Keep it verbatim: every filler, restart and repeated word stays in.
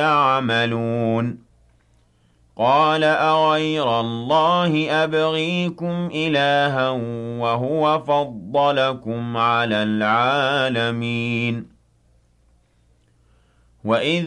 يَعْمَلُونَ قَالَ أَغَيْرَ اللَّهِ أَبْغِيكُمْ إِلَٰهًا وَهُوَ فَضَّلَكُمْ عَلَى الْعَالَمِينَ وَإِذْ